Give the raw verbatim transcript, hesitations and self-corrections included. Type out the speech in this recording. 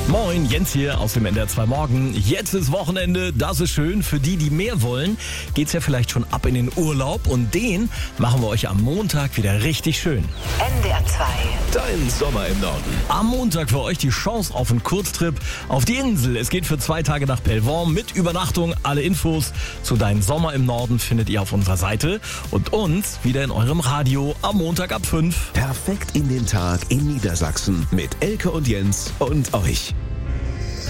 Moin, Jens hier aus dem N D R zwei Morgen. Jetzt ist Wochenende, das ist schön. Für die, die mehr wollen, geht's ja vielleicht schon ab in den Urlaub. Und den machen wir euch am Montag wieder richtig schön. N D R zwei. Dein Sommer im Norden. Am Montag für euch die Chance auf einen Kurztrip auf die Insel. Es geht für zwei Tage nach Pellworm mit Übernachtung. Alle Infos zu Dein Sommer im Norden findet ihr auf unserer Seite. Und uns wieder in eurem Radio am Montag ab fünf. Perfekt in den Tag in Niedersachsen mit Elke und Jens und euch.